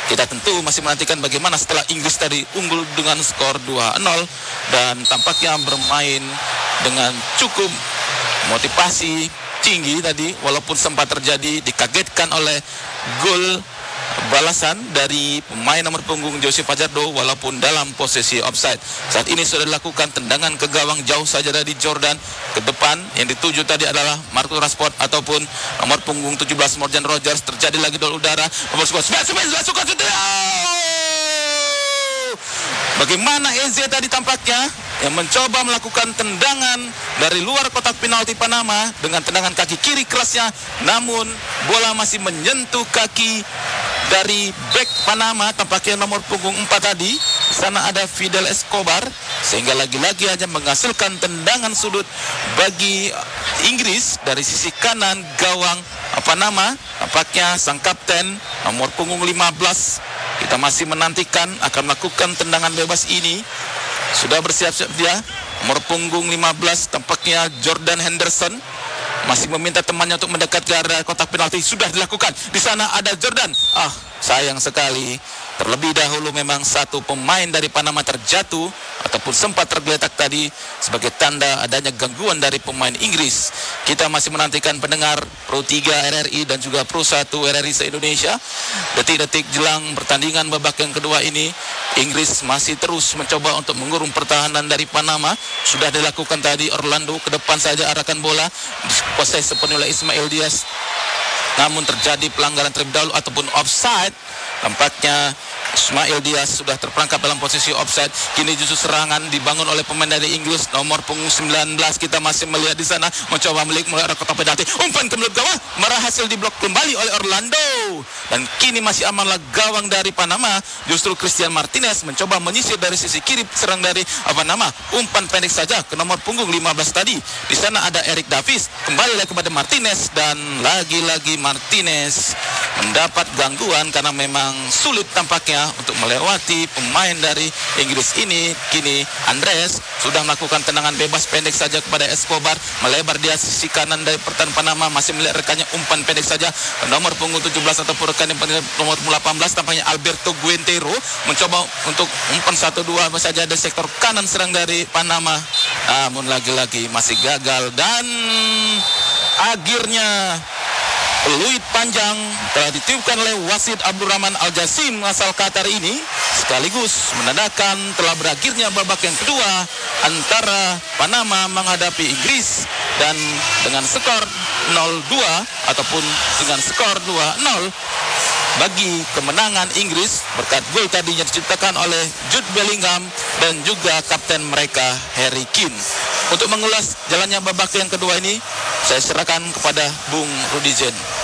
kita tentu masih menantikan bagaimana setelah Inggris tadi unggul dengan skor 2-0 dan tampaknya bermain dengan cukup motivasi tinggi tadi, walaupun sempat terjadi dikagetkan oleh gol balasan dari pemain nomor punggung Jose Fajardo walaupun dalam posisi offside. Saat ini sudah dilakukan tendangan ke gawang jauh saja dari Jordan ke depan, yang dituju tadi adalah Marcus Rashford ataupun nomor punggung 17 Morgan Rogers. Terjadi lagi duel udara, nomor 11 suka bagaimana Eze tadi tampaknya yang mencoba melakukan tendangan dari luar kotak penalti Panama dengan tendangan kaki kiri kerasnya, namun bola masih menyentuh kaki dari bek Panama, tampaknya nomor punggung 4 tadi. Di sana ada Fidel Escobar, sehingga lagi-lagi hanya menghasilkan tendangan sudut bagi Inggris dari sisi kanan gawang Panama. Tampaknya sang kapten nomor punggung 15, kita masih menantikan akan melakukan tendangan bebas ini. Sudah bersiap-siap dia, nomor punggung 15 tampaknya Jordan Henderson masih meminta temannya untuk mendekat ke area kotak penalti. Sudah dilakukan. Di sana ada Jordan. Sayang sekali. Terlebih dahulu memang satu pemain dari Panama terjatuh ataupun sempat tergeletak tadi sebagai tanda adanya gangguan dari pemain Inggris. Kita masih menantikan pendengar Pro 3 RRI dan juga Pro 1 RRI se-Indonesia. Detik-detik jelang pertandingan babak yang kedua ini, Inggris masih terus mencoba untuk mengurung pertahanan dari Panama. Sudah dilakukan tadi, Orlando ke depan saja arahkan bola, dikuasai sepenuhnya oleh Ismail Diaz. Namun terjadi pelanggaran terlebih dahulu ataupun offside. Tampaknya Ismail Diaz sudah terperangkap dalam posisi offside. Kini justru serangan dibangun oleh pemain dari Inggris nomor punggung 19. Kita masih melihat di sana mencoba melik mulai arah kotak penalti. Umpan ke mulut gawang, berhasil diblok kembali oleh Orlando. Dan kini masih amanlah gawang dari Panama. Justru Christian Martinez mencoba menyisir dari sisi kiri serang dari Panama. Umpan pendek saja ke nomor punggung 15 tadi. Di sana ada Eric Davis, kembali lagi kepada Martinez, dan lagi-lagi Martinez mendapat gangguan karena memang sulit tampaknya untuk melewati pemain dari Inggris ini. Kini Andres sudah melakukan tendangan bebas pendek saja kepada Escobar, melebar dia sisi kanan dari pertahanan Panama, masih melihat rekannya, umpan pendek saja nomor punggung 17 ataupun rekan yang nomor 18 tampaknya Alberto Guentero mencoba untuk umpan 1-2 saja dari sektor kanan serang dari Panama, namun lagi-lagi masih gagal. Dan akhirnya peluit panjang telah ditiupkan oleh wasit Abdurrahman Al-Jasim asal Qatar ini, sekaligus menandakan telah berakhirnya babak yang kedua antara Panama menghadapi Inggris, dan dengan skor 0-2 ataupun dengan skor 2-0 bagi kemenangan Inggris berkat gol tadinya diciptakan oleh Jude Bellingham dan juga kapten mereka Harry Kane. Untuk mengulas jalannya babak yang kedua ini, saya serahkan kepada Bung Rudi Zen.